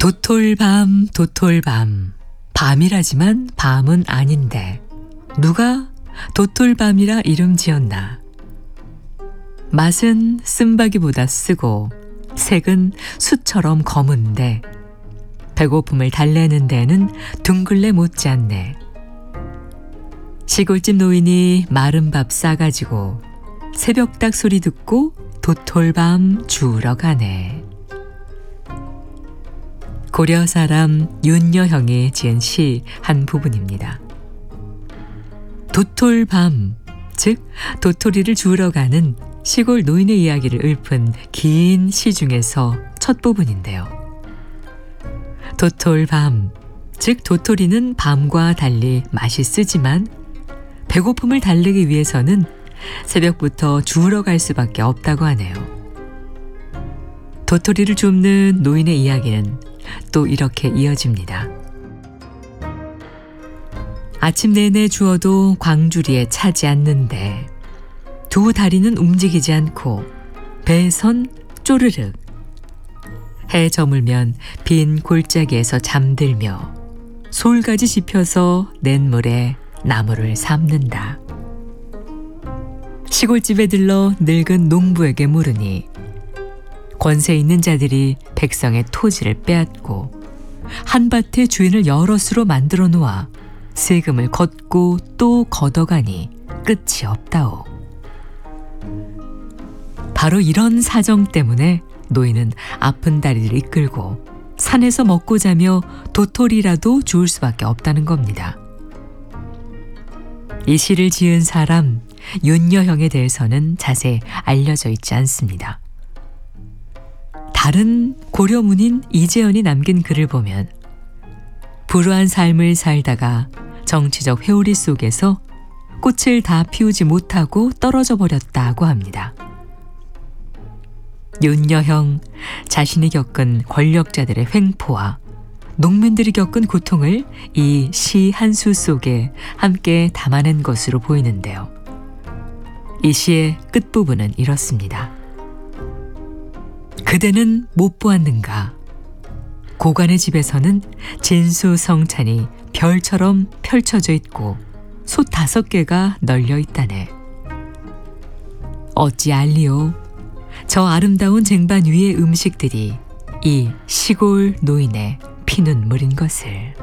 도톨밤 도톨밤, 밤이라지만 밤은 아닌데 누가 도톨밤이라 이름 지었나. 맛은 쓴바기보다 쓰고 색은 수처럼 검은데 배고픔을 달래는 데는 둥글레 못지않네. 시골집 노인이 마른 밥 싸가지고 새벽닭 소리 듣고 도톨밤 주우러 가네. 고려 사람 윤여형이 지은 시 한 부분입니다. 도톨밤, 즉 도토리를 주우러 가는 시골 노인의 이야기를 읊은 긴 시 중에서 첫 부분인데요. 도톨밤, 즉 도토리는 밤과 달리 맛이 쓰지만 배고픔을 달래기 위해서는 새벽부터 주우러 갈 수밖에 없다고 하네요. 도토리를 줍는 노인의 이야기는 또 이렇게 이어집니다. 아침 내내 주워도 광주리에 차지 않는데 두 다리는 움직이지 않고 배선 쪼르륵. 해 저물면 빈 골짜기에서 잠들며 솔가지 짚혀서 냇물에 나무를 삶는다. 시골집에 들러 늙은 농부에게 물으니 권세 있는 자들이 백성의 토지를 빼앗고 한밭의 주인을 여럿으로 만들어 놓아 세금을 걷고 또 걷어가니 끝이 없다오. 바로 이런 사정 때문에 노인은 아픈 다리를 이끌고 산에서 먹고 자며 도토리라도 주울 수밖에 없다는 겁니다. 이 시를 지은 사람 윤여형에 대해서는 자세히 알려져 있지 않습니다. 다른 고려문인 이재현이 남긴 글을 보면 불우한 삶을 살다가 정치적 회오리 속에서 꽃을 다 피우지 못하고 떨어져 버렸다고 합니다. 윤여형 자신이 겪은 권력자들의 횡포와 농민들이 겪은 고통을 이 시 한 수 속에 함께 담아낸 것으로 보이는데요. 이 시의 끝부분은 이렇습니다. 그대는 못 보았는가. 고관의 집에서는 진수성찬이 별처럼 펼쳐져 있고 솥 5개가 널려 있다네. 어찌 알리오. 저 아름다운 쟁반 위의 음식들이 이 시골 노인의 피눈물인 것을.